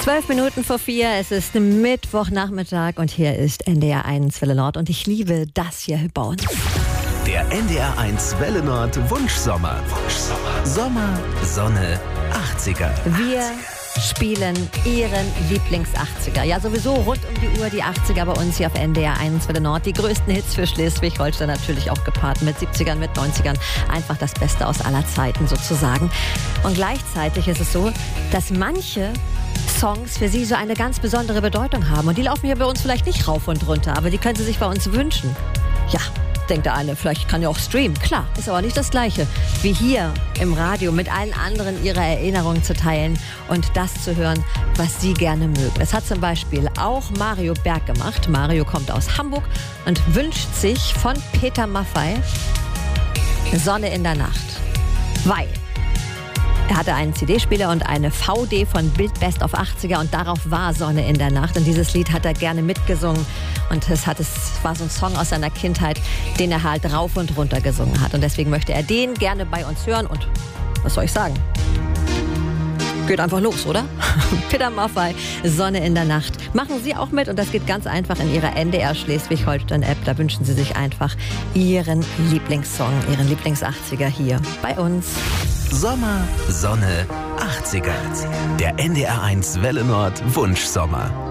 3:12, es ist Mittwochnachmittag und hier ist NDR 1 Welle Nord und ich liebe das hier bei uns. Der NDR 1 Welle Nord Wunschsommer. Sommer, Sonne, 80er. Wir spielen Ihren Lieblings-80er. Ja, sowieso rund um die Uhr die 80er bei uns hier auf NDR 1 Welle Nord. Die größten Hits für Schleswig-Holstein, natürlich auch gepaart mit 70ern, mit 90ern. Einfach das Beste aus aller Zeiten sozusagen. Und gleichzeitig ist es so, dass manche Songs für Sie so eine ganz besondere Bedeutung haben. Und die laufen hier bei uns vielleicht nicht rauf und runter, aber die können Sie sich bei uns wünschen. Ja, denkt der eine, vielleicht kann ja auch streamen. Klar, ist aber nicht das Gleiche, wie hier im Radio mit allen anderen Ihre Erinnerungen zu teilen und das zu hören, was Sie gerne mögen. Das hat zum Beispiel auch Mario Berg gemacht. Mario kommt aus Hamburg und wünscht sich von Peter Maffay Sonne in der Nacht. Weil er hatte einen CD-Spieler und eine VD von Bild Best of 80er und darauf war Sonne in der Nacht. Und dieses Lied hat er gerne mitgesungen und es war so ein Song aus seiner Kindheit, den er halt rauf und runter gesungen hat. Und deswegen möchte er den gerne bei uns hören und was soll ich sagen? Geht einfach los, oder? Peter Maffay, Sonne in der Nacht. Machen Sie auch mit und das geht ganz einfach in Ihrer NDR Schleswig-Holstein-App. Da wünschen Sie sich einfach Ihren Lieblingssong, Ihren Lieblings-80er hier bei uns. Sommer, Sonne, 80er. Der NDR 1 Welle Nord Wunschsommer.